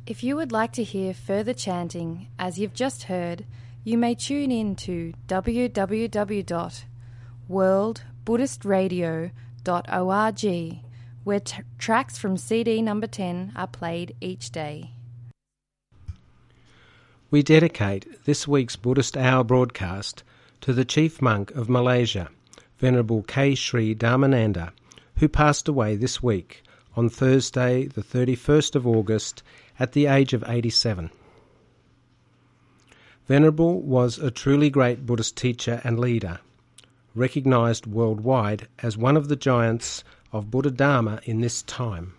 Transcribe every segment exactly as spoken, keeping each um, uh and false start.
If you would like to hear further chanting, as you've just heard, you may tune in to w w w dot world buddhist radio dot org, where t- tracks from C D number ten are played each day. We dedicate this week's Buddhist Hour broadcast to the Chief Monk of Malaysia, Venerable K. Sri Dharmananda, who passed away this week on Thursday the thirty-first of August at the age of eighty-seven. Venerable was a truly great Buddhist teacher and leader, recognised worldwide as one of the giants of Buddha Dharma in this time.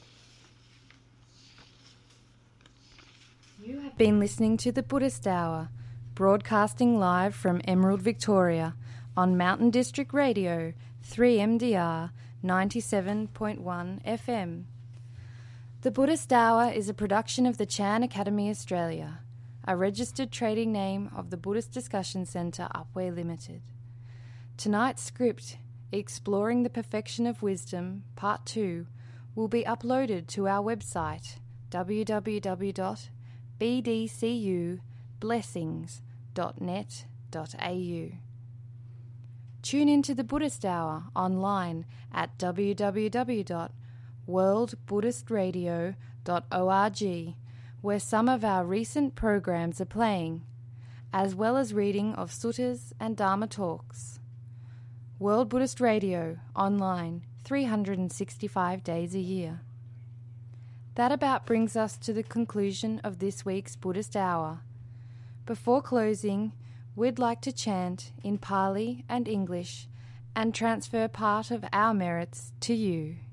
You have been listening to the Buddhist Hour, broadcasting live from Emerald, Victoria, on Mountain District Radio, three M D R, ninety-seven point one F M. The Buddhist Hour is a production of the Chan Academy Australia, a registered trading name of the Buddhist Discussion Centre Upwey Limited. Tonight's script, Exploring the Perfection of Wisdom, Part two, will be uploaded to our website, w w w dot b d c u blessings dot net dot a u. Tune into the Buddhist Hour online at w w w dot world buddhist radio dot org, where some of our recent programs are playing, as well as reading of suttas and Dharma talks. World Buddhist Radio, online, three hundred sixty-five days a year. That about brings us to the conclusion of this week's Buddhist Hour. Before closing, we'd like to chant in Pali and English and transfer part of our merits to you.